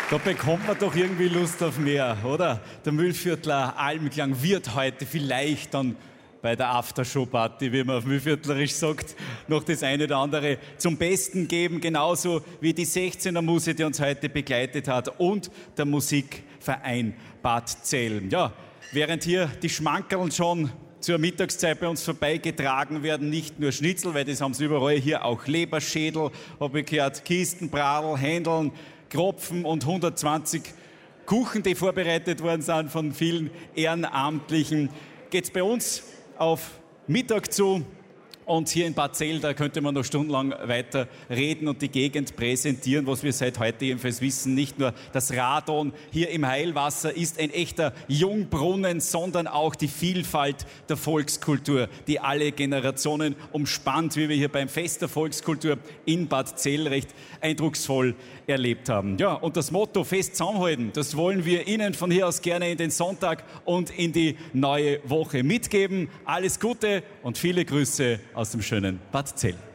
Da bekommt man doch irgendwie Lust auf mehr, oder? Der Mühlviertler Almklang wird heute vielleicht dann bei der Aftershow-Party, wie man auf Mühlviertlerisch sagt, noch das eine oder andere zum Besten geben, genauso wie die 16er Muse, die uns heute begleitet hat, und der Musikverein Bad Zell. Ja, während hier die Schmankerln schon zur Mittagszeit bei uns vorbeigetragen werden, nicht nur Schnitzel, weil das haben sie überall hier, auch Leberschädel, habe ich gehört, Kisten, Bradl, Händeln, Kropfen und 120 Kuchen, die vorbereitet worden sind von vielen Ehrenamtlichen. Geht's bei uns auf Mittag zu. Und hier in Bad Zell, da könnte man noch stundenlang weiter reden und die Gegend präsentieren, was wir seit heute jedenfalls wissen. Nicht nur das Radon hier im Heilwasser ist ein echter Jungbrunnen, sondern auch die Vielfalt der Volkskultur, die alle Generationen umspannt, wie wir hier beim Fest der Volkskultur in Bad Zell recht eindrucksvoll erlebt haben. Ja, und das Motto Fest zusammenhalten, das wollen wir Ihnen von hier aus gerne in den Sonntag und in die neue Woche mitgeben. Alles Gute und viele Grüße aus dem schönen Bad Zell.